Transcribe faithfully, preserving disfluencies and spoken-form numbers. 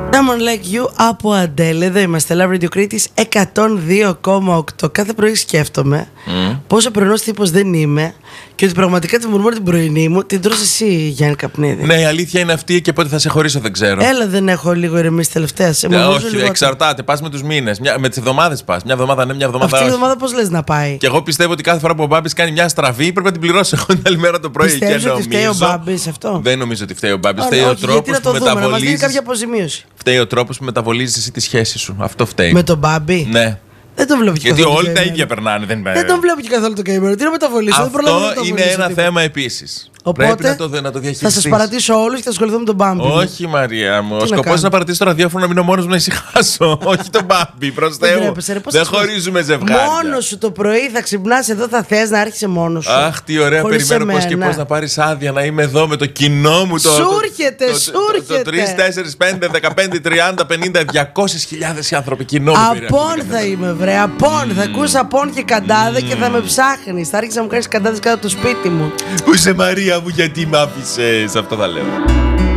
Someone Like You από Αντέλ. Εδώ είμαστε, Love Radio Κρήτης εκατόν δύο κόμμα οκτώ. Κάθε πρωί σκέφτομαι mm. πόσο πρωινός τύπος δεν είμαι και ότι πραγματικά τη μουρμούρα την πρωινή μου την τρως εσύ, Γιάννη Καπνίδη. Ναι, η αλήθεια είναι αυτή και πότε θα σε χωρίσω δεν ξέρω. Έλα, δεν έχω λίγο ηρεμήσει τελευταία. Ναι, όχι, εξαρτάται. Πας με τους μήνες. Με τις εβδομάδες πας. Μια εβδομάδα ναι, μια εβδομάδα αυτή όχι. η εβδομάδα πώς λες να πάει? Και εγώ πιστεύω ότι κάθε φορά που ο Μπάμπης κάνει μια στραβή πρέπει να την πληρώσω εγώ την άλλη μέρα το πρωί. Πιστεύεις ότι φταίει ο Μπάμπης αυτό? Δεν νομίζω ότι φταίει ο Μπάμπης. Φταίει ο τρόπος που μεταβολίζεις. Κάποια αποζημίωση. Φταίει ο τρόπος που μεταβολίζεις εσύ τη σχέση σου. Αυτό φταίει. Με τον Μπάμπη? Ναι. Δεν τον βλέπω και γιατί καθόλου. Γιατί όλοι τα ίδια περνάνε. Δεν, δεν τον βλέπω και καθόλου το καημένο. Τι να μεταβολήσω. Αυτό είναι ένα τίποτα. θέμα επίσης. Οπότε πρέπει να το, να το διαχειριστείς. Θα σας παρατήσω όλους και θα ασχοληθώ με τον Μπάμπη. Όχι, Μαρία μου. Ο σκοπός είναι να παρατήσω το ραδιόφωνο να μείνω μόνος μου να ησυχάσω. Όχι τον Μπάμπη. Προς Θεού. Δεν χωρίζουμε ζευγάρια. Μόνος σου το πρωί θα ξυπνάς εδώ, θα θες να άρχισε μόνος σου. Αχ, τι ωραία. Περιμένω πώς και πώς να πάρεις άδεια να είμαι εδώ με το κοινό μου. Σου έρχεται, σου έρχεται. Το τρία, τέσσερα, πέντε, δεκαπέντε, τριάντα, πενήντα, διακόσιες χιλιάδες άνθρωποι κοινό μου. Απόν θα είμαι, βρε. Απόν. Θα ακούς απόν και καντάδε και θα με ψάχνεις. Θα άρχισε να μου κάνεις καντάδες κάτω από το σπίτι μου. Πού είσαι, Μαρία μου, γιατί μ' άφησες? Αυτό θα λέω.